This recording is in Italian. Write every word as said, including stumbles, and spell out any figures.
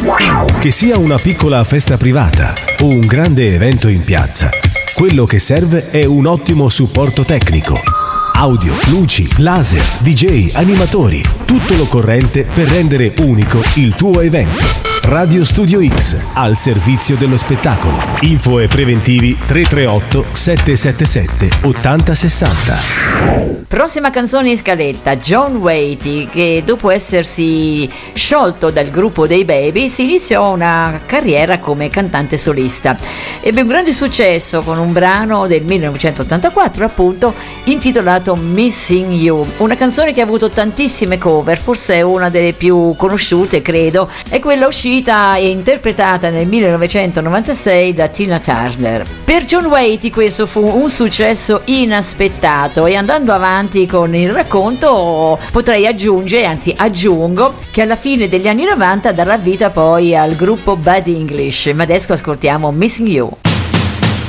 Che sia una piccola festa privata o un grande evento in piazza, quello che serve è un ottimo supporto tecnico. Audio, luci, laser, D J, animatori, tutto l'occorrente per rendere unico il tuo evento. Radio Studio X, al servizio dello spettacolo. Info e preventivi tre tre otto sette sette sette otto zero sei zero. Prossima canzone in scaletta, John Waite, che dopo essersi sciolto dal gruppo dei Baby si iniziò una carriera come cantante solista. Ebbe un grande successo con un brano del millenovecentottantaquattro, appunto, intitolato Missing You, una canzone che ha avuto tantissime cover, forse è una delle più conosciute, credo, è quella uscita e interpretata nel millenovecentonovantasei da Tina Turner. Per John Waite questo fu un successo inaspettato, e andando avanti con il racconto potrei aggiungere, anzi aggiungo, che alla fine degli anni novanta darà vita poi al gruppo Bad English, ma adesso ascoltiamo Missing You.